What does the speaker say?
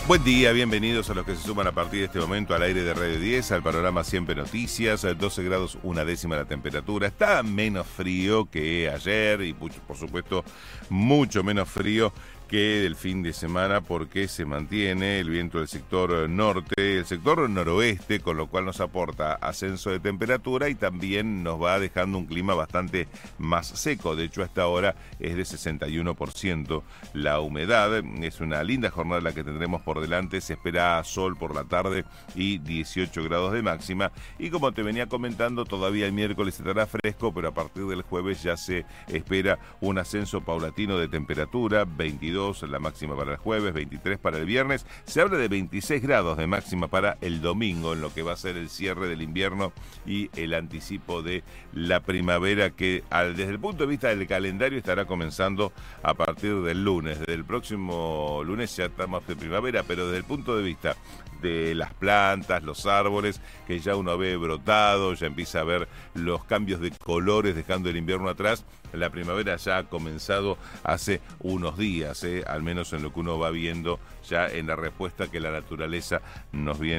Buen día, bienvenidos a los que se suman a partir de este momento al aire de Radio 10, al panorama Siempre Noticias. 12 grados, una décima la temperatura. Está menos frío que ayer y por supuesto mucho menos frío que el fin de semana, porque se mantiene el viento del sector norte, el sector noroeste, con lo cual nos aporta ascenso de temperatura y también nos va dejando un clima bastante más seco. De hecho, a esta hora es de 61% la humedad. Es una linda jornada la que tendremos por delante. Se espera sol por la tarde y 18 grados de máxima. Y como te venía comentando, todavía el miércoles estará fresco, pero a partir del jueves ya se espera un ascenso paulatino de temperatura. 22 la máxima para el jueves, 23 para el viernes. Se habla de 26 grados de máxima para el domingo, en lo que va a ser el cierre del invierno y el anticipo de la primavera, que desde el punto de vista del calendario estará comenzando a partir del lunes. Desde el próximo lunes ya estamos de primavera, pero desde el punto de vista de las plantas, los árboles, que ya uno ve brotado, ya empieza a ver los cambios de colores dejando el invierno atrás. La primavera ya ha comenzado hace unos días, al menos en lo que uno va viendo ya en la respuesta que la naturaleza nos viene